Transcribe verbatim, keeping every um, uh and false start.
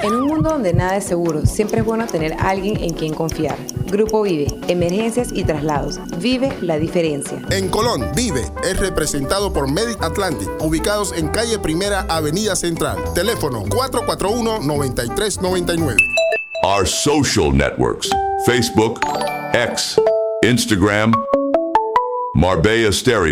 En un mundo donde nada es seguro, siempre es bueno tener a alguien en quien confiar. Grupo Vive, emergencias y traslados. Vive la diferencia. En Colón, Vive es representado por Medic Atlantic, ubicados en calle Primera, Avenida Central. Teléfono cuatro cuatro uno, nueve tres nueve nueve. Our social networks: Facebook, X, Instagram, Marbella Stereo.